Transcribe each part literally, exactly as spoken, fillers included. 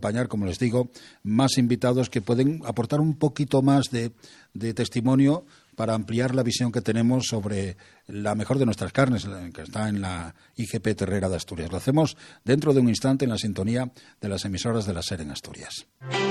acompañar, como les digo, más invitados que pueden aportar un poquito más de, de testimonio para ampliar la visión que tenemos sobre la mejor de nuestras carnes, que está en la I G P Terrera de Asturias. Lo hacemos dentro de un instante en la sintonía de las emisoras de la SER en Asturias.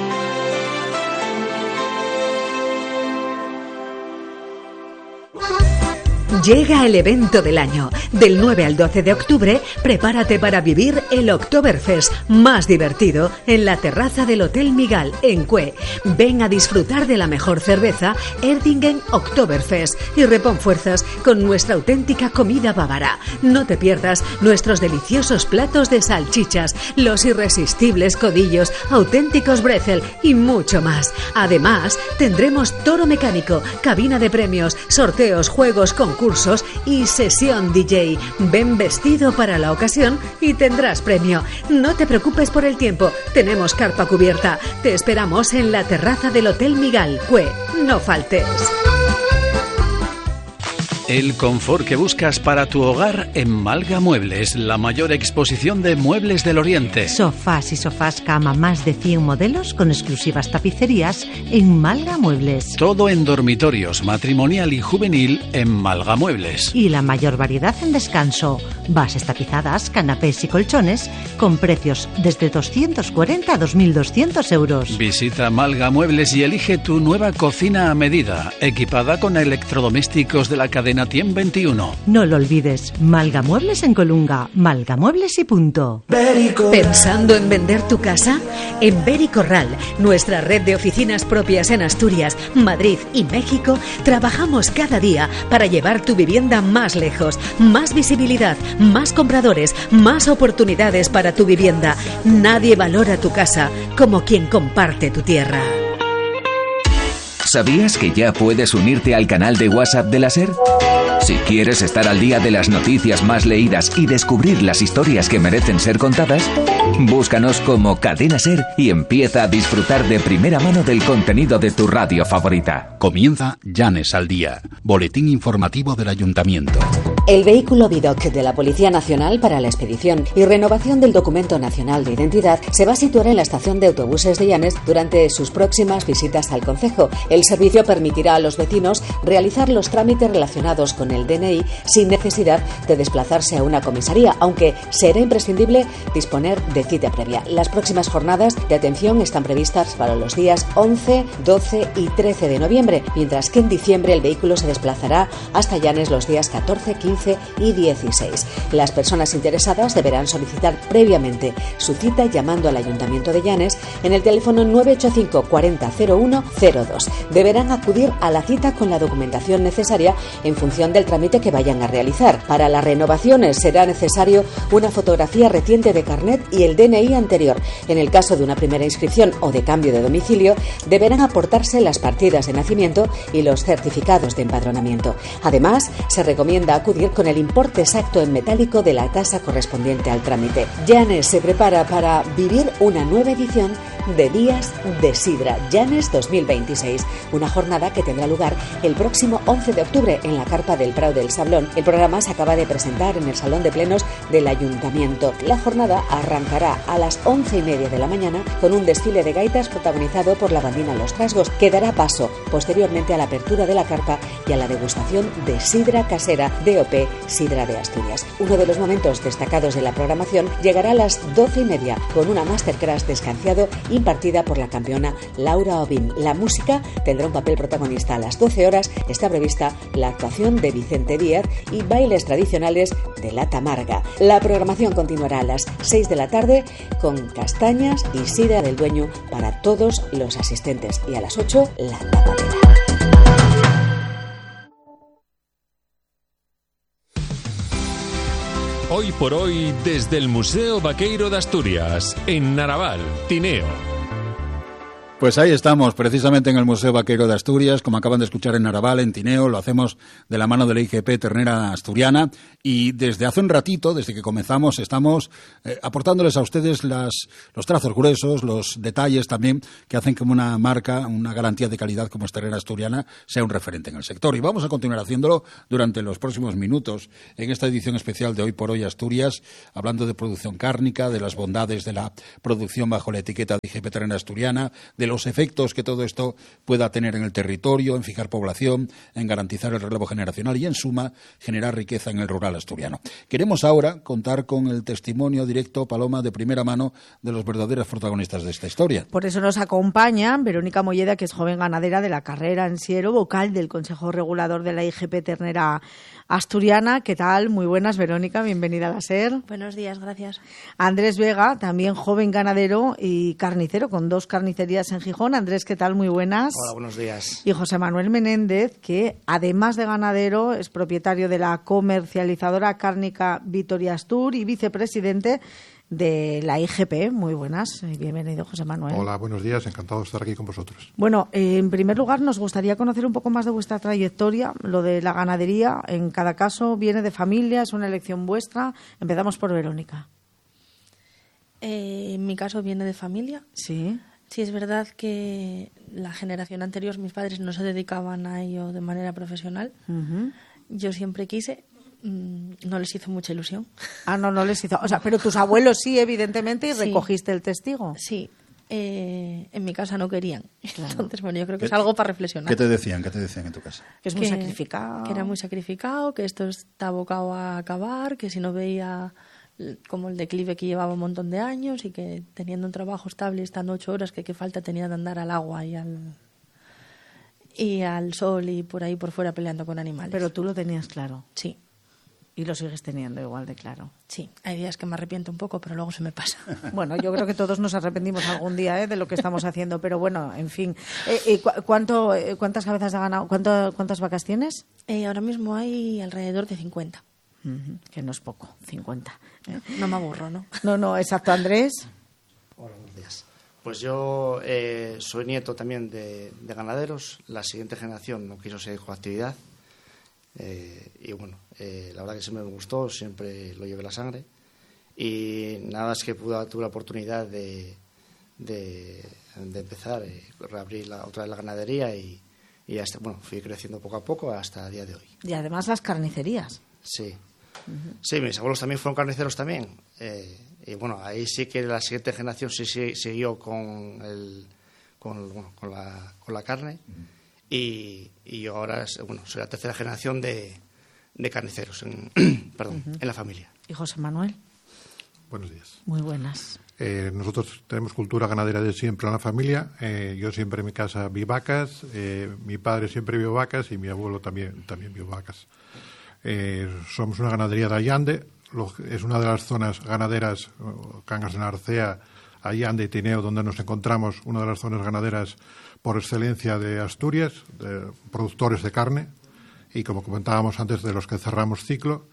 Llega el evento del año. Del nueve al doce de octubre, prepárate para vivir el Oktoberfest más divertido en la terraza del Hotel Migal, en Cue. Ven a disfrutar de la mejor cerveza Erdingen Oktoberfest y repon fuerzas con nuestra auténtica comida bávara. No te pierdas nuestros deliciosos platos de salchichas, los irresistibles codillos, auténticos brezel y mucho más. Además, tendremos toro mecánico, cabina de premios, sorteos, juegos, concursos cursos y sesión D J. Ven vestido para la ocasión y tendrás premio. No te preocupes por el tiempo, tenemos carpa cubierta. Te esperamos en la terraza del Hotel Migal, Cue. No faltes. El confort que buscas para tu hogar en Malga Muebles, la mayor exposición de muebles del Oriente. Sofás y sofás cama, más de cien modelos con exclusivas tapicerías en Malga Muebles. Todo en dormitorios, matrimonial y juvenil en Malga Muebles. Y la mayor variedad en descanso, bases tapizadas, canapés y colchones con precios desde doscientos cuarenta a dos mil doscientos euros. Visita Malga Muebles y elige tu nueva cocina a medida, equipada con electrodomésticos de la cadena Tiem veintiuno. No lo olvides, Malga Muebles en Colunga, Malga Muebles y punto. ¿Pensando en vender tu casa? En Bericorral, nuestra red de oficinas propias en Asturias, Madrid y México, trabajamos cada día para llevar tu vivienda más lejos, más visibilidad, más compradores, más oportunidades para tu vivienda. Nadie valora tu casa como quien comparte tu tierra. ¿Sabías que ya puedes unirte al canal de WhatsApp de la SER? Si quieres estar al día de las noticias más leídas y descubrir las historias que merecen ser contadas, búscanos como Cadena SER y empieza a disfrutar de primera mano del contenido de tu radio favorita. Comienza Llanes al Día, boletín informativo del Ayuntamiento. El vehículo Vidoc de la Policía Nacional para la expedición y renovación del Documento Nacional de Identidad se va a situar en la estación de autobuses de Llanes durante sus próximas visitas al concejo. El servicio permitirá a los vecinos realizar los trámites relacionados con el D N I sin necesidad de desplazarse a una comisaría, aunque será imprescindible disponer de cita previa. Las próximas jornadas de atención están previstas para los días once, doce y trece de noviembre, mientras que en diciembre el vehículo se desplazará hasta Llanes los días catorce, quince y dieciséis. Las personas interesadas deberán solicitar previamente su cita llamando al Ayuntamiento de Llanes en el teléfono nueve ocho cinco cuarenta cero uno cero dos. Deberán acudir a la cita con la documentación necesaria en función del trámite que vayan a realizar. Para las renovaciones será necesario una fotografía reciente de carnet y el D N I anterior. En el caso de una primera inscripción o de cambio de domicilio, deberán aportarse las partidas de nacimiento y los certificados de empadronamiento. Además, se recomienda acudir con el importe exacto en metálico de la tasa correspondiente al trámite. Llanes se prepara para vivir una nueva edición de Días de Sidra Llanes dos mil veintiséis, una jornada que tendrá lugar el próximo once de octubre en la carpa del Prado del Sablón. El programa se acaba de presentar en el Salón de Plenos del Ayuntamiento. La jornada arrancará a las once y media de la mañana con un desfile de gaitas protagonizado por la bandina Los Trasgos, que dará paso posteriormente a la apertura de la carpa y a la degustación de sidra casera D O P Sidra de Asturias. Uno de los momentos destacados de la programación llegará a las doce y media con una masterclass de escanciado impartida por la campeona Laura Obin. La música tendrá un papel protagonista. A las doce horas está prevista la actuación de Vicente Díaz y bailes tradicionales de la Tamarga. La programación continuará a las seis de la tarde con castañas y sidra del dueño para todos los asistentes, y a las ocho la tapadera. Hoy por hoy, desde el Museo Vaqueiro de Asturias, en Naraval, Tineo. Pues ahí estamos, precisamente en el Museo Vaquero de Asturias, como acaban de escuchar en Araval, en Tineo, lo hacemos de la mano de la I G P Ternera Asturiana, y desde hace un ratito, desde que comenzamos, estamos eh, aportándoles a ustedes las, los trazos gruesos, los detalles también que hacen que una marca, una garantía de calidad como es Ternera Asturiana sea un referente en el sector. Y vamos a continuar haciéndolo durante los próximos minutos en esta edición especial de Hoy por Hoy Asturias, hablando de producción cárnica, de las bondades de la producción bajo la etiqueta de I G P Ternera Asturiana, de los efectos que todo esto pueda tener en el territorio, en fijar población, en garantizar el relevo generacional y, en suma, generar riqueza en el rural asturiano. Queremos ahora contar con el testimonio directo, Paloma, de primera mano de los verdaderos protagonistas de esta historia. Por eso nos acompaña Verónica Molleda, que es joven ganadera de la carrera en Siero, vocal del Consejo Regulador de la I G P Ternera Asturiana. ¿Qué tal? Muy buenas, Verónica, bienvenida a la SER. Buenos días, gracias. Andrés Vega, también joven ganadero y carnicero, con dos carnicerías en Gijón. Andrés, ¿qué tal? Muy buenas. Hola, buenos días. Y José Manuel Menéndez, que además de ganadero es propietario de la comercializadora cárnica Vitoria Astur y vicepresidente de la I G P. Muy buenas. Bienvenido, José Manuel. Hola, buenos días. Encantado de estar aquí con vosotros. Bueno, eh, en primer lugar nos gustaría conocer un poco más de vuestra trayectoria. Lo de la ganadería, en cada caso, viene de familia, es una elección vuestra. Empezamos por Verónica. Eh, en mi caso viene de familia. Sí. Sí, es verdad que la generación anterior, mis padres no se dedicaban a ello de manera profesional. Uh-huh. Yo siempre quise, mmm, no les hizo mucha ilusión. Ah, no, no les hizo. O sea, pero tus abuelos sí, evidentemente, y sí. recogiste el testigo. Sí, eh, en mi casa no querían. Claro. Entonces, bueno, yo creo que es algo para reflexionar. ¿Qué te decían? ¿Qué te decían en tu casa? Que es muy que, sacrificado. Que era muy sacrificado, que esto está abocado a acabar, que si no veía como el declive que llevaba un montón de años y que teniendo un trabajo estable, estando ocho horas, que qué falta tenía de andar al agua y al y al sol y por ahí por fuera peleando con animales. Pero tú lo tenías claro. Sí. Y lo sigues teniendo igual de claro. Sí, hay días que me arrepiento un poco, pero luego se me pasa. Bueno, yo creo que todos nos arrepentimos algún día, ¿eh?, de lo que estamos haciendo, pero bueno, en fin. Eh, ¿cu- cuánto, eh, ¿Cuántas cabezas de ganado, cuánto, cuántas vacas tienes? Eh, ahora mismo hay alrededor de cincuenta. Uh-huh, que no es poco, cincuenta. ¿eh? No me aburro, ¿no? No, no, exacto. Andrés. Hola, buenos días. Pues yo eh, soy nieto también de, de ganaderos. La siguiente generación no quiso seguir con la actividad. Eh, y bueno, eh, la verdad que siempre me gustó, siempre lo llevé la sangre. Y nada más que pude, tuve la oportunidad de, de, de empezar, eh, reabrir la, otra vez la ganadería y, y hasta, bueno, fui creciendo poco a poco hasta el día de hoy. Y además las carnicerías. Sí. Uh-huh. Sí, mis abuelos también fueron carniceros también. Eh, y bueno, ahí sí que la siguiente generación sí, sí siguió con, el, con, bueno, con, la, con la carne. Uh-huh. Y, y yo ahora bueno, soy la tercera generación de, de carniceros en, perdón, uh-huh. en la familia. ¿Y José Manuel? Buenos días. Muy buenas. Eh, nosotros tenemos cultura ganadera de siempre en la familia. Eh, yo siempre en mi casa vi vacas, eh, mi padre siempre vio vacas y mi abuelo también, también vio vacas. Eh, somos una ganadería de Allande, lo, es una de las zonas ganaderas, Cangas de Narcea, Allande y Tineo, donde nos encontramos, una de las zonas ganaderas por excelencia de Asturias, de productores de carne, y como comentábamos antes, de los que cerramos ciclo,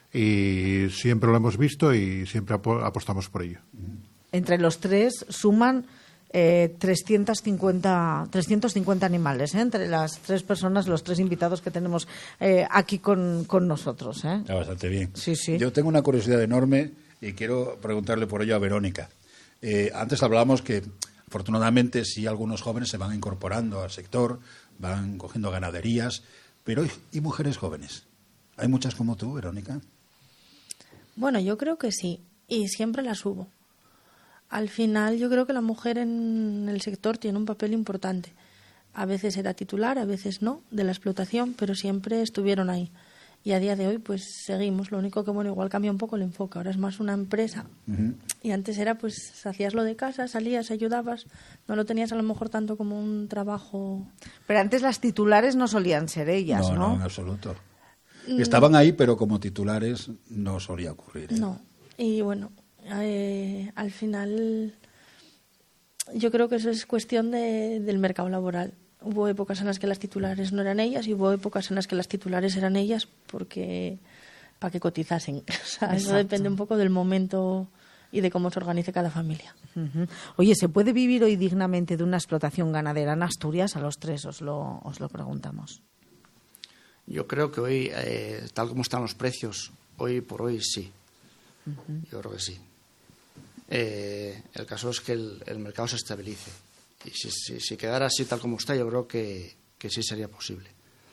y siempre lo hemos visto y siempre ap- apostamos por ello. Entre los tres suman Eh, trescientos cincuenta, trescientos cincuenta animales, ¿eh? Entre las tres personas, los tres invitados que tenemos eh, aquí con, con nosotros. ¿eh? Está bastante bien. Sí, sí. Yo tengo una curiosidad enorme y quiero preguntarle por ello a Verónica. Eh, antes hablábamos que, afortunadamente, sí, algunos jóvenes se van incorporando al sector, van cogiendo ganaderías, pero ¿y, y mujeres jóvenes? ¿Hay muchas como tú, Verónica? Bueno, yo creo que sí, y siempre las hubo. Al final yo creo que la mujer en el sector tiene un papel importante. A veces era titular, a veces no, de la explotación, pero siempre estuvieron ahí. Y a día de hoy pues seguimos. Lo único que, bueno, igual cambia un poco el enfoque. Ahora es más una empresa. Uh-huh. Y antes era pues hacías lo de casa, salías, ayudabas. No lo tenías a lo mejor tanto como un trabajo. Pero antes las titulares no solían ser ellas, ¿no? No, no, en absoluto. Estaban ahí, pero como titulares no solía ocurrir. ¿eh? No. Y bueno... Eh, al final yo creo que eso es cuestión de, del mercado laboral. Hubo épocas en las que las titulares no eran ellas y hubo épocas en las que las titulares eran ellas porque para que cotizasen. O sea, eso depende un poco del momento y de cómo se organice cada familia. Uh-huh. Oye, ¿se puede vivir hoy dignamente de una explotación ganadera en Asturias? A los tres os lo, os lo preguntamos. Yo creo que hoy, eh, tal como están los precios, hoy por hoy sí. Uh-huh. Yo creo que sí. Eh, el caso es que el, el mercado se estabilice. Y si, si, si quedara así tal como está, yo creo que, que sí sería posible.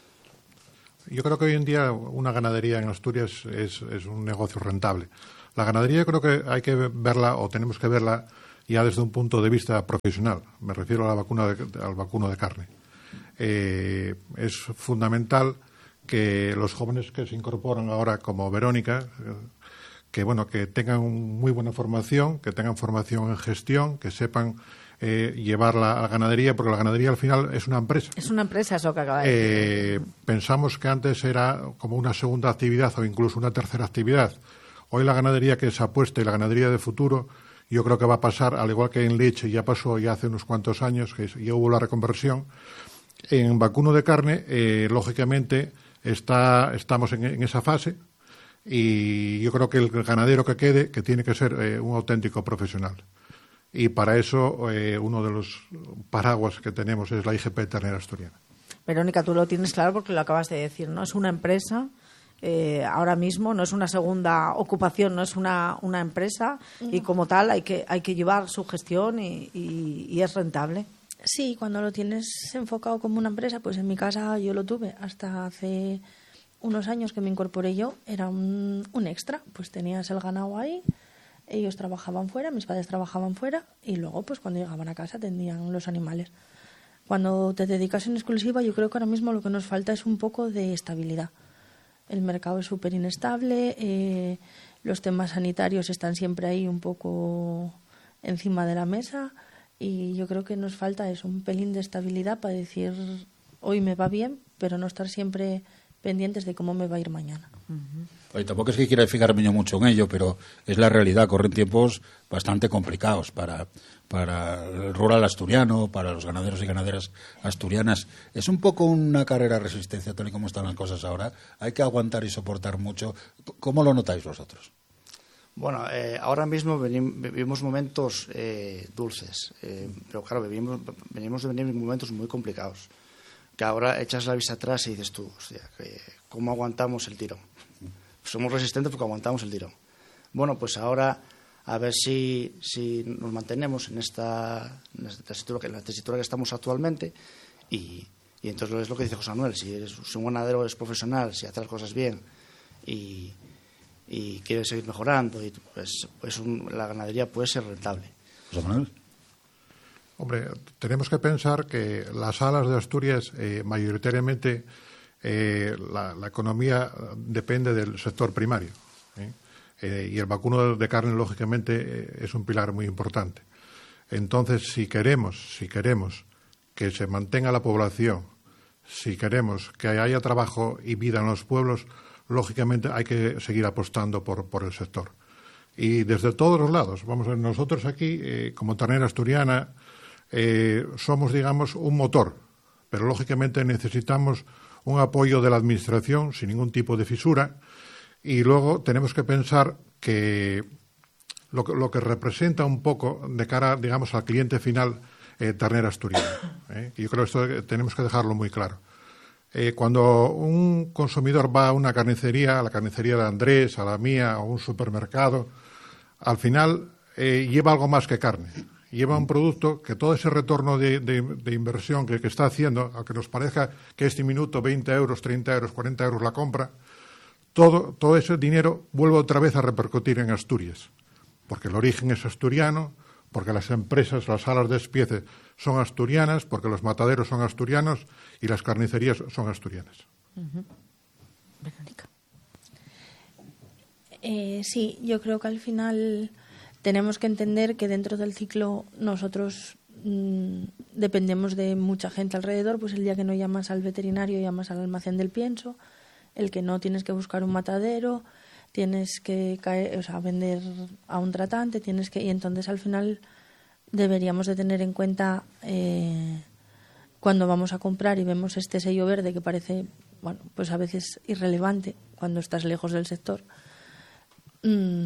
Yo creo que hoy en día una ganadería en Asturias es, es un negocio rentable. La ganadería creo que hay que verla, o tenemos que verla, ya desde un punto de vista profesional. Me refiero a la vacuna de, al vacuno de carne. Eh, es fundamental que los jóvenes que se incorporan ahora, como Verónica, que bueno, que tengan muy buena formación, que tengan formación en gestión, que sepan eh, llevar la, la ganadería, porque la ganadería al final es una empresa. Es una empresa, eso que acaba de decir. Eh, pensamos que antes era como una segunda actividad o incluso una tercera actividad. Hoy la ganadería que se apuesta y la ganadería de futuro, yo creo que va a pasar, al igual que en leche ya pasó ya hace unos cuantos años, que ya hubo la reconversión. En vacuno de carne, eh, lógicamente, está, estamos en, en esa fase. Y yo creo que el ganadero que quede, que tiene que ser eh, un auténtico profesional. Y para eso eh, uno de los paraguas que tenemos es la I G P Ternera Asturiana. Verónica, tú lo tienes claro porque lo acabas de decir, ¿no? Es una empresa eh, ahora mismo, no es una segunda ocupación, no es una, una empresa uh-huh. y como tal hay que, hay que llevar su gestión y, y, y es rentable. Sí, cuando lo tienes enfocado como una empresa, pues en mi casa yo lo tuve hasta hace unos años que me incorporé yo, era un, un extra, pues tenías el ganado ahí, ellos trabajaban fuera, mis padres trabajaban fuera y luego pues cuando llegaban a casa atendían los animales. Cuando te dedicas en exclusiva, yo creo que ahora mismo lo que nos falta es un poco de estabilidad. El mercado es súper inestable, eh, los temas sanitarios están siempre ahí un poco encima de la mesa y yo creo que nos falta eso, un pelín de estabilidad para decir hoy me va bien, pero no estar siempre pendientes de cómo me va a ir mañana. Uh-huh. Oye, tampoco es que quiera fijarme yo mucho en ello, pero es la realidad. Corren tiempos bastante complicados para, para el rural asturiano, para los ganaderos y ganaderas asturianas. Es un poco una carrera de resistencia, tal y como están las cosas ahora. Hay que aguantar y soportar mucho. ¿Cómo lo notáis vosotros? Bueno, eh, ahora mismo venim, vivimos momentos eh, dulces, eh, pero claro, vivimos, venimos de venir momentos muy complicados. Que ahora echas la vista atrás y dices tú, hostia, ¿cómo aguantamos el tirón? Somos resistentes porque aguantamos el tirón. Bueno, pues ahora a ver si, si nos mantenemos en esta, en esta tesitura, en la tesitura que estamos actualmente y, y entonces es lo que dice José Manuel, si, eres, si un ganadero es profesional, si hace las cosas bien y, y quiere seguir mejorando, y pues, pues un, la ganadería puede ser rentable. José Manuel. Hombre, tenemos que pensar que las alas de Asturias, eh, mayoritariamente, eh, la, la economía depende del sector primario. ¿eh? Eh, y el vacuno de carne, lógicamente, eh, es un pilar muy importante. Entonces, si queremos, si queremos que se mantenga la población, si queremos que haya trabajo y vida en los pueblos, lógicamente hay que seguir apostando por, por el sector. Y desde todos los lados. Vamos a ver, nosotros aquí, eh, como Ternera Asturiana, Eh, somos, digamos, un motor, pero lógicamente necesitamos un apoyo de la Administración sin ningún tipo de fisura y luego tenemos que pensar que lo que, lo que representa un poco de cara, digamos, al cliente final eh, Ternera Asturiana. ¿eh? Y yo creo que esto tenemos que dejarlo muy claro. Eh, cuando un consumidor va a una carnicería, a la carnicería de Andrés, a la mía, a un supermercado, al final eh, lleva algo más que carne. Lleva un producto que todo ese retorno de, de, de inversión que, que está haciendo, aunque nos parezca que este minuto veinte euros, treinta euros, cuarenta euros la compra, todo, todo ese dinero vuelve otra vez a repercutir en Asturias, porque el origen es asturiano, porque las empresas, las salas de despiece son asturianas, porque los mataderos son asturianos y las carnicerías son asturianas. Uh-huh. Verónica. Eh, sí, yo creo que al final tenemos que entender que dentro del ciclo nosotros mmm, dependemos de mucha gente alrededor, pues el día que no llamas al veterinario llamas al almacén del pienso, el que no tienes que buscar un matadero, tienes que caer, o sea, vender a un tratante, tienes que y entonces al final deberíamos de tener en cuenta eh, cuando vamos a comprar y vemos este sello verde que parece, bueno, pues a veces irrelevante cuando estás lejos del sector.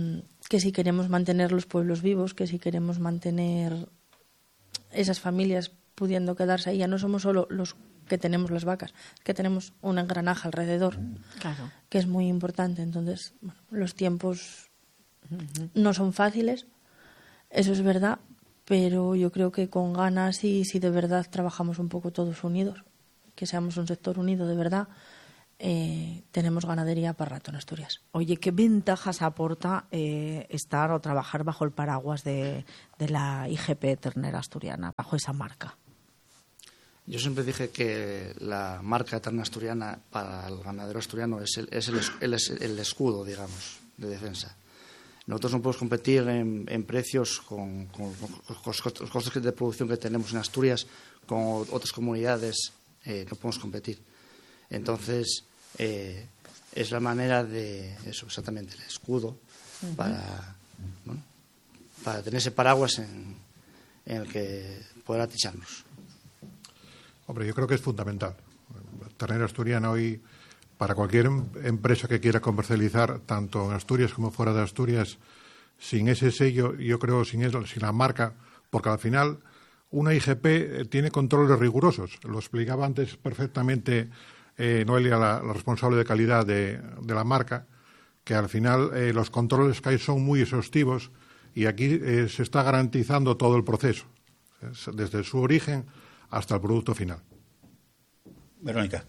que si queremos mantener los pueblos vivos, que si queremos mantener esas familias pudiendo quedarse ahí, ya no somos solo los que tenemos las vacas, que tenemos un engranaje alrededor, claro, que es muy importante. Entonces, bueno, los tiempos no son fáciles, eso es verdad, pero yo creo que con ganas y si de verdad trabajamos un poco todos unidos, que seamos un sector unido de verdad, eh, tenemos ganadería para rato en Asturias. Oye, ¿qué ventajas aporta eh, estar o trabajar bajo el paraguas de, de la I G P Ternera Asturiana, bajo esa marca? Yo siempre dije que la marca Ternera Asturiana para el ganadero asturiano es el, es el, el, el escudo, digamos, de defensa. Nosotros no podemos competir en, en precios con, con, con los costos de producción que tenemos en Asturias con otras comunidades, eh, no podemos competir. Entonces, eh, es la manera de eso, exactamente, el escudo, uh-huh. para, bueno, para tener ese paraguas en, en el que poder aticharnos. Hombre, yo creo que es fundamental. Ternera Asturiana hoy, para cualquier empresa que quiera comercializar, tanto en Asturias como fuera de Asturias, sin ese sello, yo creo, sin, eso, sin la marca, porque al final una I G P tiene controles rigurosos. Lo explicaba antes perfectamente eh, Noelia, la, la responsable de calidad de, de la marca, que al final eh, los controles que hay son muy exhaustivos y aquí eh, se está garantizando todo el proceso, desde su origen hasta el producto final. Verónica.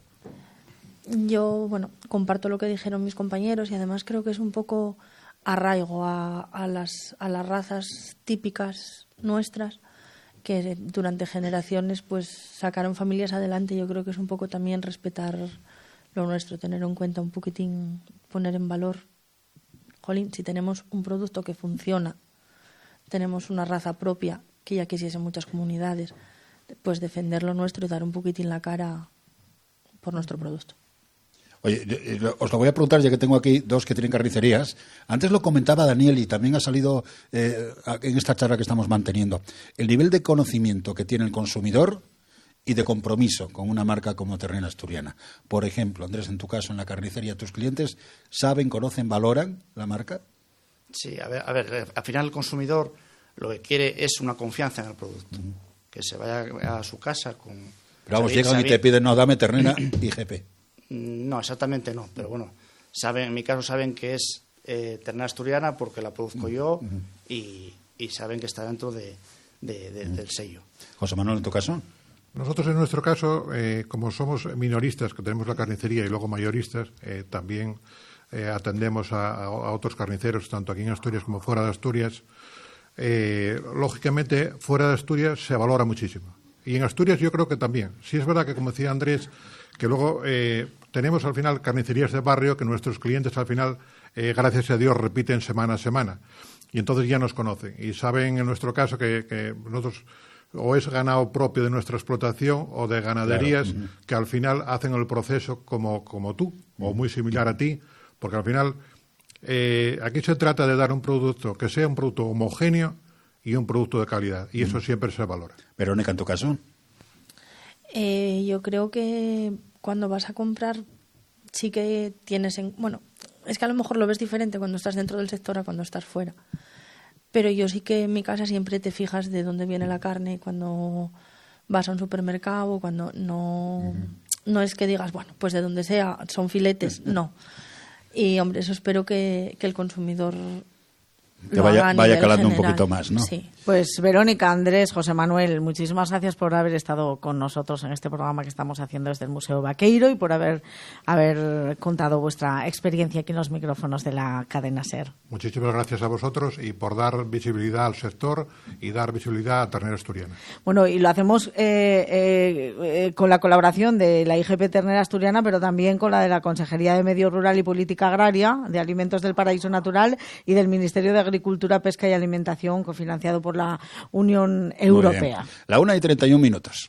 Yo, bueno, comparto lo que dijeron mis compañeros y además creo que es un poco arraigo a, a, las, a las razas típicas nuestras que durante generaciones pues sacaron familias adelante. Yo creo que es un poco también respetar lo nuestro, tener en cuenta un poquitín, poner en valor, jolín, si tenemos un producto que funciona, tenemos una raza propia que ya quisiesen muchas comunidades, pues defender lo nuestro y dar un poquitín la cara por nuestro producto. Oye, os lo voy a preguntar ya que tengo aquí dos que tienen carnicerías. Antes lo comentaba Daniel y también ha salido eh, en esta charla que estamos manteniendo. El nivel de conocimiento que tiene el consumidor y de compromiso con una marca como Ternera Asturiana. Por ejemplo, Andrés, en tu caso, en la carnicería, ¿tus clientes saben, conocen, valoran la marca? Sí, a ver, a ver, al final el consumidor lo que quiere es una confianza en el producto. Uh-huh. Que se vaya a su casa con... Pero vamos, llegan y te piden, no, dame Ternera I G P. No, exactamente no, pero bueno, saben, en mi caso saben que es eh, Ternera Asturiana porque la produzco yo uh-huh. y, y saben que está dentro de, de, de, uh-huh. del sello. José Manuel, ¿en tu caso? Nosotros en nuestro caso, eh, como somos minoristas, que tenemos la carnicería y luego mayoristas, eh, también eh, atendemos a, a otros carniceros, tanto aquí en Asturias como fuera de Asturias. Eh, lógicamente, fuera de Asturias se valora muchísimo. Y en Asturias yo creo que también. Sí es verdad que, como decía Andrés, que luego eh, tenemos al final carnicerías de barrio que nuestros clientes al final, eh, gracias a Dios, repiten semana a semana. Y entonces ya nos conocen. Y saben en nuestro caso que, que nosotros o es ganado propio de nuestra explotación o de ganaderías, claro. uh-huh. que al final hacen el proceso como, como tú, uh-huh. o muy similar a ti, porque al final eh, aquí se trata de dar un producto que sea un producto homogéneo y un producto de calidad. Y uh-huh. eso siempre se valora. Verónica, ¿en tu caso? Eh, yo creo que cuando vas a comprar sí que tienes... En, bueno, es que a lo mejor lo ves diferente cuando estás dentro del sector a cuando estás fuera. Pero yo sí que en mi casa siempre te fijas de dónde viene la carne cuando vas a un supermercado, cuando no... Uh-huh. No es que digas, bueno, pues de donde sea, son filetes, no. Y, hombre, eso espero que, que el consumidor... Que vaya, vaya calando general. Un poquito más, ¿no? Sí. Pues Verónica, Andrés, José Manuel, muchísimas gracias por haber estado con nosotros en este programa que estamos haciendo desde el Museo Vaqueiro y por haber, haber contado vuestra experiencia aquí en los micrófonos de la cadena SER. Muchísimas gracias a vosotros y por dar visibilidad al sector y dar visibilidad a Ternera Asturiana. Bueno, y lo hacemos eh, eh, eh, con la colaboración de la I G P Ternera Asturiana, pero también con la de la Consejería de Medio Rural y Política Agraria, de Alimentos del Paraíso Natural y del Ministerio de Agricultura, Pesca y Alimentación, cofinanciado por la Unión Europea. La una y treinta y un minutos.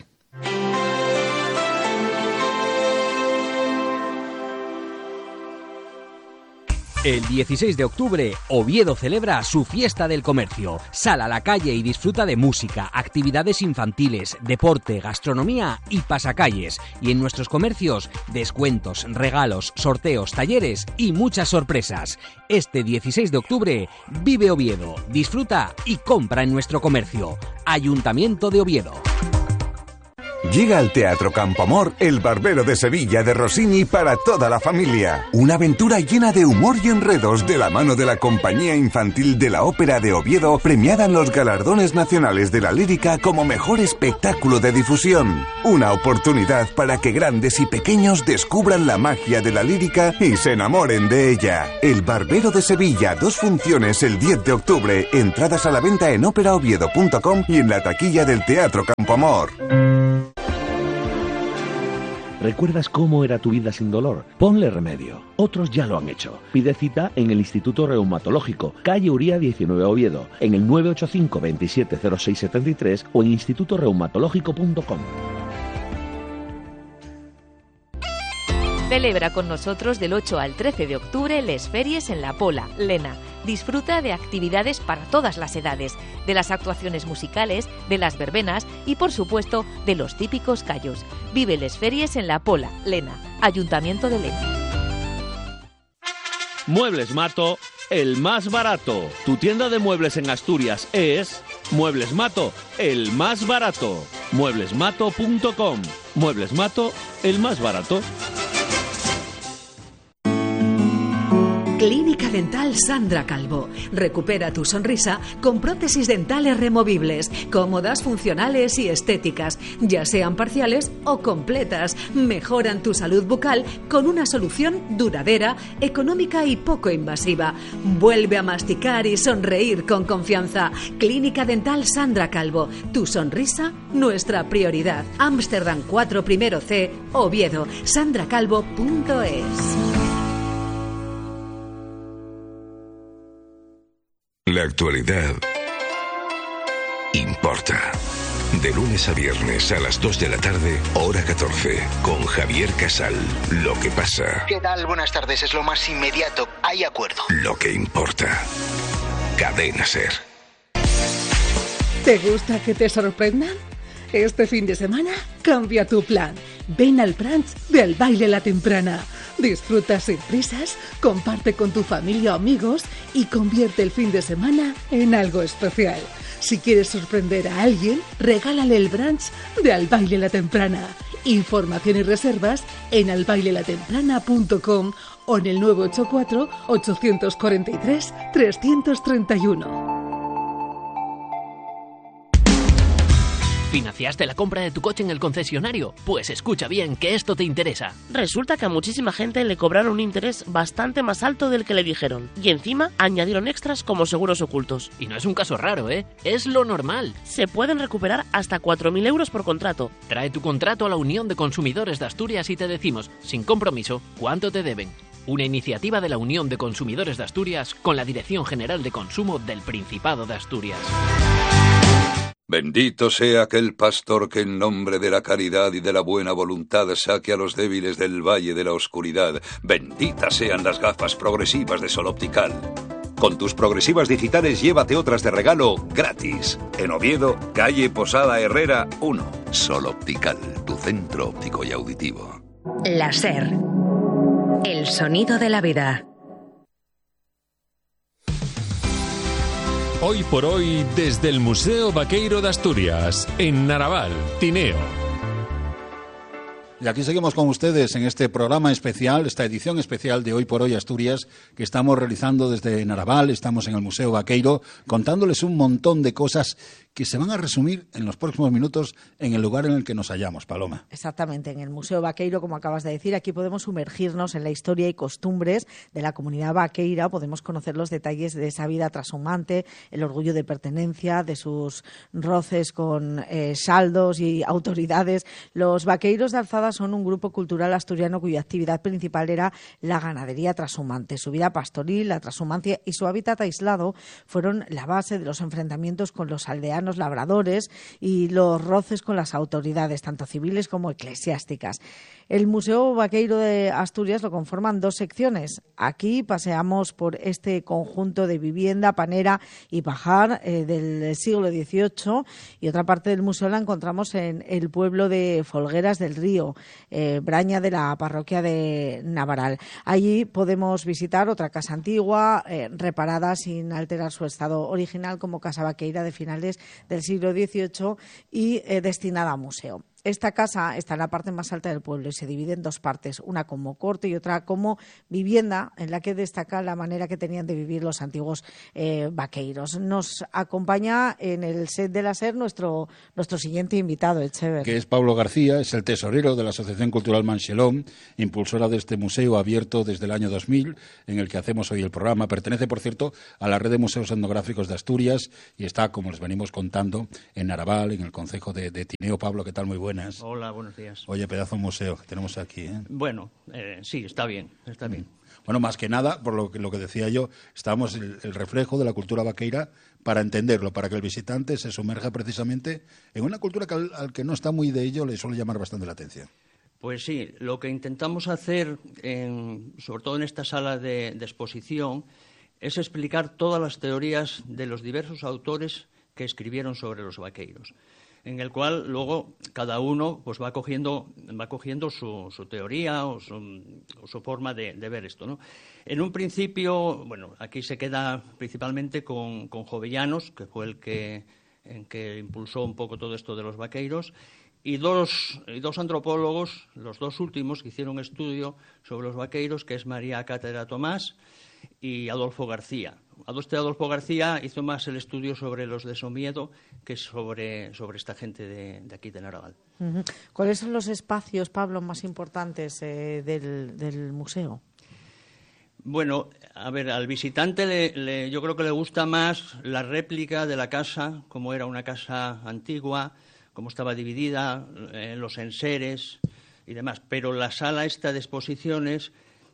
El dieciséis de octubre, Oviedo celebra su fiesta del comercio. Sal a la calle y disfruta de música, actividades infantiles, deporte, gastronomía y pasacalles. Y en nuestros comercios, descuentos, regalos, sorteos, talleres y muchas sorpresas. Este dieciséis de octubre, vive Oviedo, disfruta y compra en nuestro comercio. Ayuntamiento de Oviedo. Llega al Teatro Campoamor El Barbero de Sevilla de Rossini para toda la familia. Una aventura llena de humor y enredos de la mano de la Compañía Infantil de la Ópera de Oviedo, premiada en los galardones nacionales de la lírica como mejor espectáculo de difusión. Una oportunidad para que grandes y pequeños descubran la magia de la lírica y se enamoren de ella. El Barbero de Sevilla, dos funciones el diez de octubre. Entradas a la venta en ópera oviedo punto com y en la taquilla del Teatro Campoamor. ¿Recuerdas cómo era tu vida sin dolor? Ponle remedio. Otros ya lo han hecho. Pide cita en el Instituto Reumatológico, calle Uría diecinueve, Oviedo, en el nueve ocho cinco, veintisiete cero seis setenta y tres o en instituto reumatológico punto com. Celebra con nosotros del ocho al trece de octubre les Feries en La Pola, Lena. Disfruta de actividades para todas las edades, de las actuaciones musicales, de las verbenas y, por supuesto, de los típicos callos. Vive les Feries en La Pola, Lena. Ayuntamiento de Lena. Muebles Mato, el más barato. Tu tienda de muebles en Asturias es Muebles Mato, el más barato. muebles mato punto com. Muebles Mato, el más barato. Clínica Dental Sandra Calvo. Recupera tu sonrisa con prótesis dentales removibles, cómodas, funcionales y estéticas, ya sean parciales o completas. Mejoran tu salud bucal con una solución duradera, económica y poco invasiva. Vuelve a masticar y sonreír con confianza. Clínica Dental Sandra Calvo. Tu sonrisa, nuestra prioridad. Ámsterdam cuatro primero C, Oviedo. sandra calvo punto es. La actualidad importa. De lunes a viernes a las dos de la tarde, hora catorce, con Javier Casal. Lo que pasa. ¿Qué tal? Buenas tardes. Es lo más inmediato. Hay acuerdo. Lo que importa. Cadena SER. ¿Te gusta que te sorprendan? Este fin de semana, cambia tu plan. Ven al brunch del Baile La Temprana. Disfruta sin prisas, comparte con tu familia o amigos y convierte el fin de semana en algo especial. Si quieres sorprender a alguien, regálale el brunch de Al Baile La Temprana. Información y reservas en al baile la temprana punto com o en el nueve ocho cuatro, ocho cuatro tres, tres tres uno. ¿Financiaste la compra de tu coche en el concesionario? Pues escucha bien, que esto te interesa. Resulta que a muchísima gente le cobraron un interés bastante más alto del que le dijeron. Y encima añadieron extras como seguros ocultos. Y no es un caso raro, ¿eh? Es lo normal. Se pueden recuperar hasta cuatro mil euros por contrato. Trae tu contrato a la Unión de Consumidores de Asturias y te decimos, sin compromiso, cuánto te deben. Una iniciativa de la Unión de Consumidores de Asturias con la Dirección General de Consumo del Principado de Asturias. Bendito sea aquel pastor que en nombre de la caridad y de la buena voluntad saque a los débiles del valle de la oscuridad. Benditas sean las gafas progresivas de Sol Optical. Con tus progresivas digitales llévate otras de regalo gratis. En Oviedo, calle Posada Herrera uno. Sol Optical, tu centro óptico y auditivo. La SER. El sonido de la vida. Hoy por hoy, desde el Museo Vaqueiro de Asturias, en Naraval, Tineo. Y aquí seguimos con ustedes en este programa especial, esta edición especial de Hoy por Hoy Asturias, que estamos realizando desde Naraval. Estamos en el Museo Vaqueiro, contándoles un montón de cosas que se van a resumir en los próximos minutos en el lugar en el que nos hallamos, Paloma. Exactamente, en el Museo Vaqueiro, como acabas de decir, aquí podemos sumergirnos en la historia y costumbres de la comunidad vaqueira, podemos conocer los detalles de esa vida trashumante, el orgullo de pertenencia, de sus roces con eh, saldos y autoridades. Los vaqueiros de Alzada son un grupo cultural asturiano cuya actividad principal era la ganadería trashumante. Su vida pastoril, la trashumancia y su hábitat aislado fueron la base de los enfrentamientos con los aldeanos artesanos, labradores y los roces con las autoridades, tanto civiles como eclesiásticas. El Museo Vaqueiro de Asturias lo conforman dos secciones. Aquí paseamos por este conjunto de vivienda, panera y pajar eh, del siglo dieciocho, y otra parte del museo la encontramos en el pueblo de Folgueras del Río, eh, Braña de la parroquia de Navaral. Allí podemos visitar otra casa antigua, eh, reparada sin alterar su estado original, como Casa Vaqueira de finales del siglo dieciocho y eh, destinada a museo. Esta casa está en la parte más alta del pueblo y se divide en dos partes, una como corte y otra como vivienda, en la que destaca la manera que tenían de vivir los antiguos eh, vaqueiros. Nos acompaña en el set de la SER nuestro, nuestro siguiente invitado, Echever. Que es Pablo García, es el tesorero de la Asociación Cultural Manxelón, impulsora de este museo abierto desde el año dos mil, en el que hacemos hoy el programa. Pertenece, por cierto, a la red de museos etnográficos de Asturias y está, como les venimos contando, en Naraval, en el concejo de, de Tineo. Pablo, ¿qué tal? Muy buenas. Hola, buenos días. Oye, pedazo de museo que tenemos aquí, ¿eh? Bueno, eh, sí, está bien, está bien. Bueno, más que nada, por lo que, lo que decía yo, estamos el, el reflejo de la cultura vaqueira para entenderlo, para que el visitante se sumerja precisamente en una cultura que al, al que no está muy de ello le suele llamar bastante la atención. Pues sí, lo que intentamos hacer, en, sobre todo en esta sala de, de exposición, es explicar todas las teorías de los diversos autores que escribieron sobre los vaqueiros, en el cual luego cada uno pues va cogiendo va cogiendo su, su teoría o su, o su forma de, de ver esto, ¿no? En un principio, bueno, aquí se queda principalmente con, con Jovellanos, que fue el que, en que impulsó un poco todo esto de los vaqueiros, y dos, y dos antropólogos, los dos últimos que hicieron estudio sobre los vaqueiros, que es María Cátedra Tomás y Adolfo García. Este Adolfo García hizo más el estudio sobre los de Somiedo que sobre, sobre esta gente de, de aquí de Naraval. Uh-huh. ¿Cuáles son los espacios, Pablo, más importantes eh, del, del museo? Bueno, a ver, al visitante le, le, yo creo que le gusta más la réplica de la casa, como era una casa antigua, cómo estaba dividida, en los enseres y demás. Pero la sala esta de exposiciones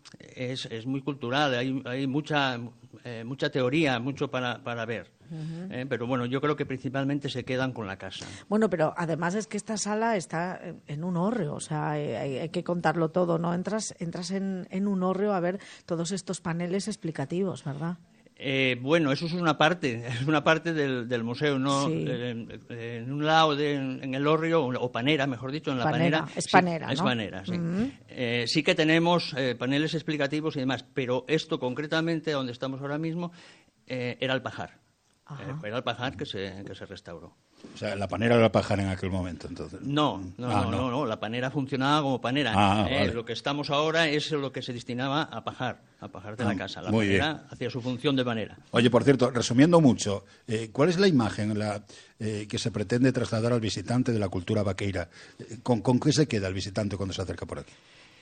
es, es muy cultural, hay, hay mucha, eh, mucha teoría, mucho para, para ver. Uh-huh. Eh, pero bueno, yo creo que principalmente se quedan con la casa. Bueno, pero además es que esta sala está en un hórreo, o sea, hay, hay que contarlo todo, ¿no? Entras, entras en, en un hórreo a ver todos estos paneles explicativos, ¿verdad? Eh, bueno, eso es una parte, es una parte del, del museo, ¿no? Sí. Eh, eh, en un lado, de, en el hórreo, o panera, mejor dicho, en la panera. panera. Es panera, sí, ¿no? Es panera, sí. Uh-huh. Eh, sí que tenemos eh, paneles explicativos y demás, pero esto concretamente, donde estamos ahora mismo, eh, era el pajar. Eh, era el pajar que se, que se restauró. O sea, la panera era el pajar en aquel momento, entonces. No, no, ah, no, no, no, no, la panera funcionaba como panera. Ah, eh, vale. Lo que estamos ahora es lo que se destinaba a pajar, a pajar de ah, la casa. La muy panera bien. hacía su función de panera. Oye, por cierto, resumiendo mucho, eh, ¿cuál es la imagen la, eh, que se pretende trasladar al visitante de la cultura vaqueira? Eh, ¿Con, ¿Con qué se queda el visitante cuando se acerca por aquí?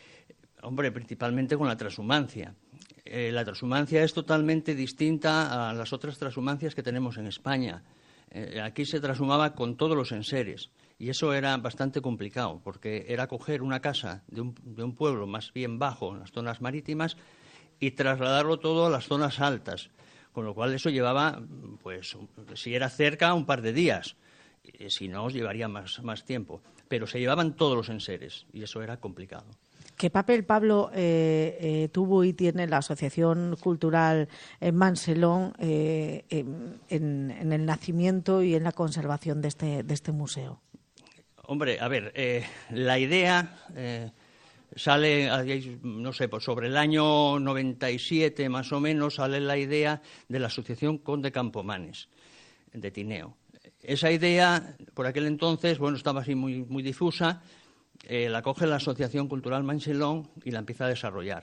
Hombre, principalmente con la transhumancia. Eh, la transhumancia es totalmente distinta a las otras transhumancias que tenemos en España. Eh, aquí se transhumaba con todos los enseres y eso era bastante complicado porque era coger una casa de un, de un pueblo más bien bajo en las zonas marítimas y trasladarlo todo a las zonas altas, con lo cual eso llevaba, pues, si era cerca, un par de días, y si no, os llevaría más, más tiempo, pero se llevaban todos los enseres y eso era complicado. ¿Qué papel, Pablo, eh, eh, tuvo y tiene la Asociación Cultural eh, Manxelón eh, en, en el nacimiento y en la conservación de este, de este museo? Hombre, a ver, eh, la idea eh, sale, no sé, pues sobre el año noventa y siete más o menos, sale la idea de la Asociación Conde Campomanes de Tineo. Esa idea, por aquel entonces, bueno, estaba así muy, muy difusa. Eh, la coge la Asociación Cultural Manxelón y la empieza a desarrollar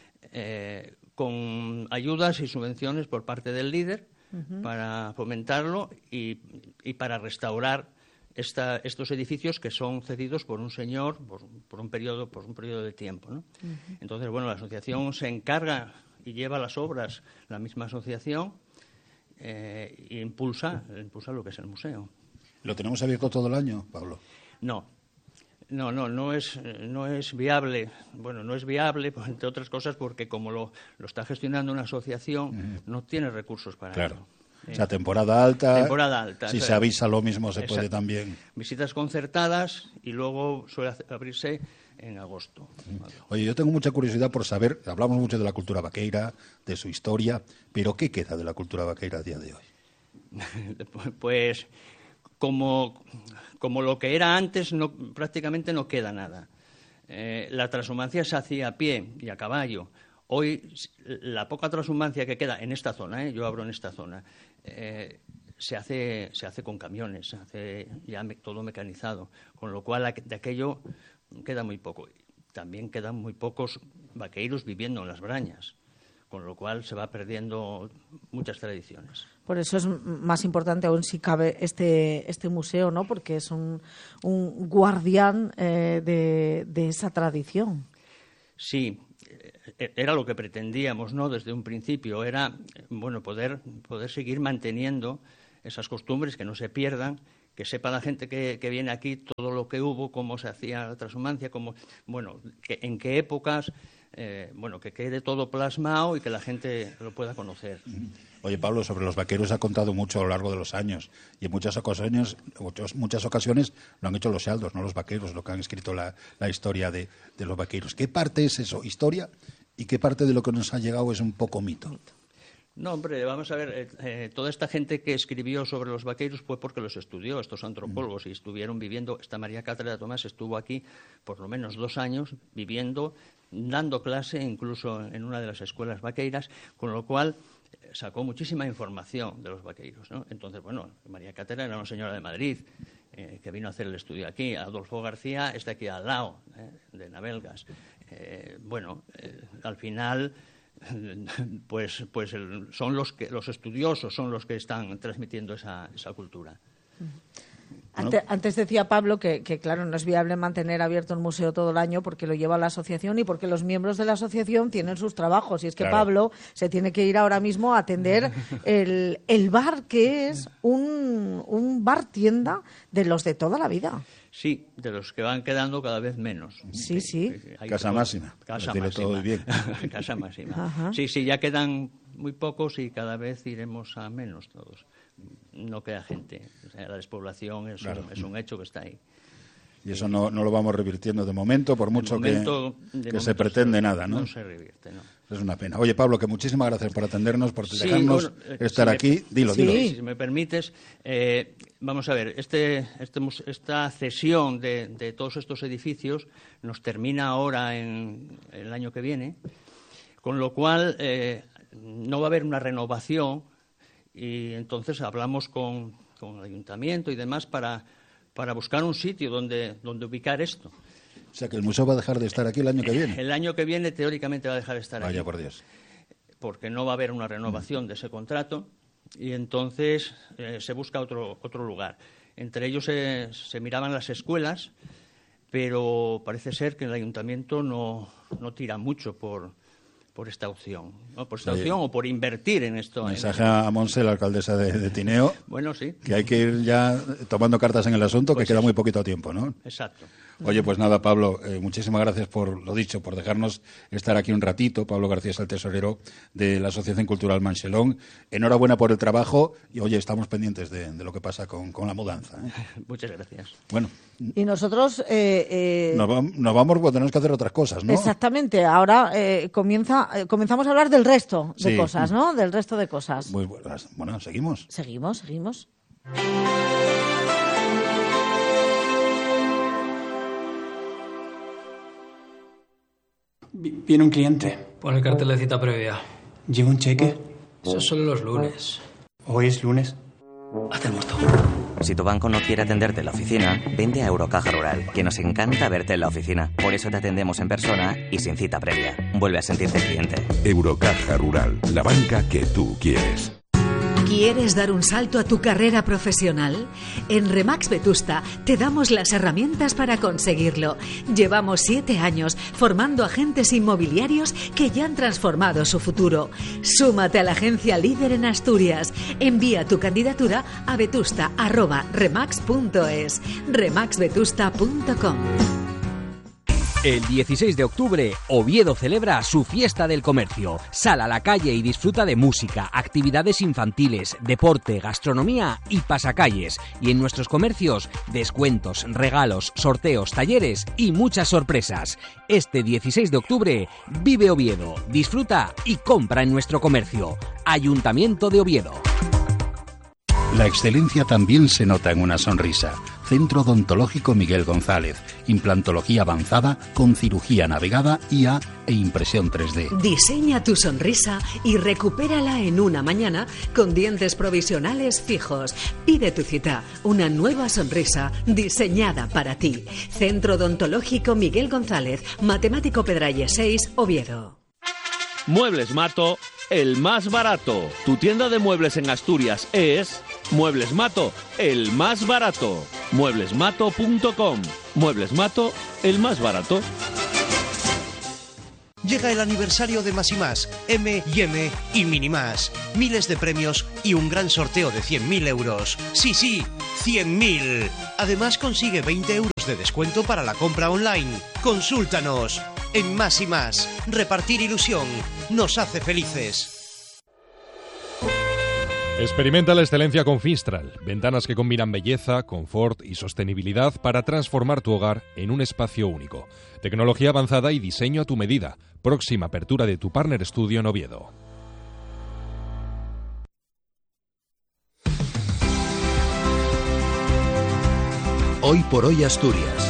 eh, con ayudas y subvenciones por parte del líder uh-huh. para fomentarlo y, y para restaurar esta, estos edificios que son cedidos por un señor por, por un periodo por un periodo de tiempo, ¿no? Uh-huh. Entonces, bueno, la asociación se encarga y lleva las obras, la misma asociación eh, e impulsa, impulsa lo que es el museo. ¿Lo tenemos abierto todo el año, Pablo? No. No, no, no es, no es viable. Bueno, no es viable, pues, entre otras cosas, porque como lo, lo está gestionando una asociación, uh-huh. no tiene recursos para claro. ello. O sea, temporada alta. Temporada alta. Si o sea, se avisa lo mismo se exacto. puede también. Visitas concertadas y luego suele abrirse en agosto. Oye, yo tengo mucha curiosidad por saber, hablamos mucho de la cultura vaqueira, de su historia, pero ¿qué queda de la cultura vaqueira a día de hoy? Pues como, como lo que era antes, no, prácticamente no queda nada. Eh, la transhumancia se hacía a pie y a caballo. Hoy, la poca transhumancia que queda en esta zona, ¿eh? yo hablo en esta zona, eh, se hace, se hace con camiones, se hace ya me, todo mecanizado, con lo cual de aquello queda muy poco. También quedan muy pocos vaqueiros viviendo en las brañas, con lo cual se va perdiendo muchas tradiciones. Por eso es más importante aún si cabe este, este museo, ¿no? Porque es un, un guardián eh, de, de esa tradición. Sí, era lo que pretendíamos, ¿no? Desde un principio, era bueno poder, poder seguir manteniendo esas costumbres, que no se pierdan, que sepa la gente que, que viene aquí todo lo que hubo, cómo se hacía la transhumancia, cómo, bueno, que, en qué épocas, eh, bueno, que quede todo plasmado y que la gente lo pueda conocer. Oye, Pablo, sobre los vaqueros ha contado mucho a lo largo de los años y en muchas ocasiones, muchas, muchas ocasiones lo han hecho los sealdos, no los vaqueros, lo que han escrito la, la historia de, de los vaqueros. ¿Qué parte es eso, historia, y qué parte de lo que nos ha llegado es un poco mito? No, hombre, vamos a ver, eh, eh, toda esta gente que escribió sobre los vaqueiros fue porque los estudió, estos antropólogos, y estuvieron viviendo. Esta María Cáceres Tomás estuvo aquí por lo menos dos años viviendo, dando clase incluso en una de las escuelas vaqueiras, con lo cual eh, sacó muchísima información de los vaqueiros, ¿no? Entonces, bueno, María Cáceres era una señora de Madrid eh, que vino a hacer el estudio aquí. Adolfo García está aquí al lado, eh, de Navelgas. Eh, bueno, eh, al final... pues pues el, son los que los estudiosos son los que están transmitiendo esa, esa cultura. Antes, antes decía Pablo que, que, claro, no es viable mantener abierto el museo todo el año porque lo lleva la asociación y porque los miembros de la asociación tienen sus trabajos. Y es que claro, Pablo se tiene que ir ahora mismo a atender el, el bar, que es un, un bar tienda de los de toda la vida. Sí, de los que van quedando cada vez menos. Sí, sí. sí. Casa máxima. Casa máxima. Todo bien. Casa máxima. Ajá. Sí, sí, ya quedan muy pocos y cada vez iremos a menos todos. No queda gente. O sea, la despoblación es, claro, un, es un hecho que está ahí. Y eso no, no lo vamos revirtiendo de momento, por mucho momento, que, que se pretende se, nada, ¿no? No se revierte, no. Es una pena. Oye, Pablo, que muchísimas gracias por atendernos, por sí, dejarnos bueno, estar si aquí. Me, dilo, sí, dilo. Si me permites, eh, vamos a ver, este, este, esta cesión de, de todos estos edificios nos termina ahora en el año que viene, con lo cual eh, no va a haber una renovación y entonces hablamos con, con el ayuntamiento y demás para... para buscar un sitio donde, donde ubicar esto. O sea, que el museo va a dejar de estar aquí el año que viene. El año que viene, teóricamente, va a dejar de estar Vaya aquí. Vaya, por Dios. Porque no va a haber una renovación de ese contrato y entonces eh, se busca otro, otro lugar. Entre ellos se, se miraban las escuelas, pero parece ser que el ayuntamiento no, no tira mucho por... por esta opción, ¿no? Por esta sí. opción o por invertir en esto. Mensaje en a Monse, la alcaldesa de, de Tineo, bueno, sí. que hay que ir ya tomando cartas en el asunto, pues que queda eso. muy poquito tiempo, ¿no? Exacto. Oye, pues nada, Pablo, eh, muchísimas gracias por lo dicho, por dejarnos estar aquí un ratito. Pablo García es el tesorero de la Asociación Cultural Manxelón. Enhorabuena por el trabajo y, oye, estamos pendientes de, de lo que pasa con, con la mudanza, ¿eh? Muchas gracias. Bueno. Y nosotros... Eh, eh... Nos, va, nos vamos porque tenemos que hacer otras cosas, ¿no? Exactamente. Ahora eh, comienza, eh, comenzamos a hablar del resto de sí. cosas, ¿no? Del resto de cosas. Muy buenas. Bueno, ¿seguimos? Seguimos, seguimos. Viene un cliente. Pon el cartel de cita previa. ¿Lleva un cheque? Eso es solo los lunes. ¿Hoy es lunes? Haz el muerto. Si tu banco no quiere atenderte en la oficina, vente a Eurocaja Rural, que nos encanta verte en la oficina. Por eso te atendemos en persona y sin cita previa. Vuelve a sentirte cliente. Eurocaja Rural, la banca que tú quieres. ¿Quieres dar un salto a tu carrera profesional? En Remax Vetusta te damos las herramientas para conseguirlo. Llevamos siete años formando agentes inmobiliarios que ya han transformado su futuro. Súmate a la agencia líder en Asturias. Envía tu candidatura a vetusta arroba remax punto es. remax vetusta punto com. El dieciséis de octubre, Oviedo celebra su fiesta del comercio. Sal a la calle y disfruta de música, actividades infantiles, deporte, gastronomía y pasacalles. Y en nuestros comercios, descuentos, regalos, sorteos, talleres y muchas sorpresas. Este dieciséis de octubre, vive Oviedo, disfruta y compra en nuestro comercio. Ayuntamiento de Oviedo. La excelencia también se nota en una sonrisa. Centro Odontológico Miguel González. Implantología avanzada con cirugía navegada, I A e impresión tres D. Diseña tu sonrisa y recupérala en una mañana con dientes provisionales fijos. Pide tu cita. Una nueva sonrisa diseñada para ti. Centro Odontológico Miguel González. Matemático Pedralles seis, Oviedo. Muebles Mato, el más barato. Tu tienda de muebles en Asturias es Muebles Mato, el más barato. muebles mato punto com. Muebles Mato, el más barato. Llega el aniversario de Más y Más, M y M y Mini Más. Miles de premios y un gran sorteo de cien mil euros. Sí, sí, cien mil. Además consigue veinte euros de descuento para la compra online. Consúltanos. En Más y Más, repartir ilusión nos hace felices. Experimenta la excelencia con Finstral, ventanas que combinan belleza, confort y sostenibilidad para transformar tu hogar en un espacio único. Tecnología avanzada y diseño a tu medida. Próxima apertura de tu Partner Studio en Oviedo. Hoy por hoy Asturias.